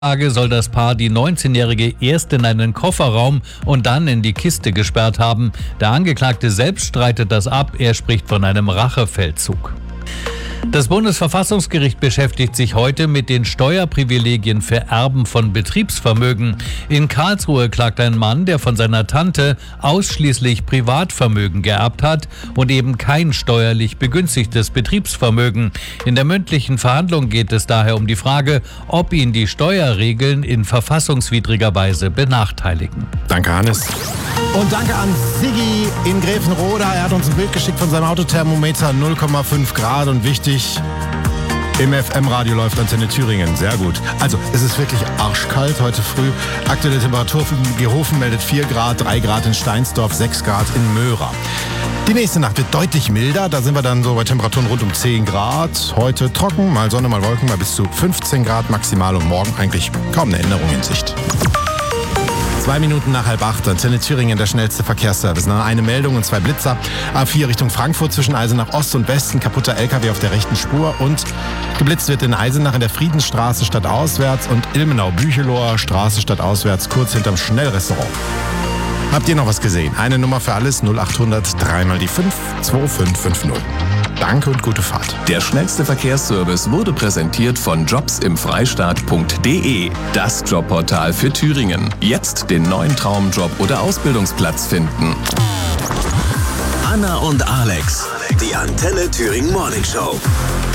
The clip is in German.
Tage soll das Paar die 19-Jährige erst in einen Kofferraum und dann in die Kiste gesperrt haben. Der Angeklagte selbst streitet das ab. Er spricht von einem Rachefeldzug. Das Bundesverfassungsgericht beschäftigt sich heute mit den Steuerprivilegien für Erben von Betriebsvermögen. In Karlsruhe klagt ein Mann, der von seiner Tante ausschließlich Privatvermögen geerbt hat und eben kein steuerlich begünstigtes Betriebsvermögen. In der mündlichen Verhandlung geht es daher um die Frage, ob ihn die Steuerregeln in verfassungswidriger Weise benachteiligen. Danke, Hannes. Und danke an Siggi in Gräfenroda. Er hat uns ein Bild geschickt von seinem Autothermometer, 0,5 Grad und wichtig, im FM-Radio läuft Antenne Thüringen. Sehr gut. Also, es ist wirklich arschkalt heute früh. Aktuelle Temperatur für Gehofen meldet 4 Grad, 3 Grad in Steinsdorf, 6 Grad in Möhra. Die nächste Nacht wird deutlich milder. Da sind wir dann so bei Temperaturen rund um 10 Grad. Heute trocken, mal Sonne, mal Wolken, mal bis zu 15 Grad maximal und morgen eigentlich kaum eine Änderung in Sicht. 2 Minuten nach 7:30, Antenne Thüringen, der schnellste Verkehrsservice. Eine Meldung und 2 Blitzer. A4 Richtung Frankfurt zwischen Eisenach Ost und Westen, kaputter LKW auf der rechten Spur. Und geblitzt wird in Eisenach in der Friedensstraße stadtauswärts und Ilmenau-Bücheloher Straße stadtauswärts, kurz hinterm Schnellrestaurant. Habt ihr noch was gesehen? Eine Nummer für alles, 0800 3 mal die 5 2550. Danke und gute Fahrt. Der schnellste Verkehrsservice wurde präsentiert von jobsimfreistaat.de, das Jobportal für Thüringen. Jetzt den neuen Traumjob oder Ausbildungsplatz finden. Anna und Alex, die Antenne Thüringen Morning Show.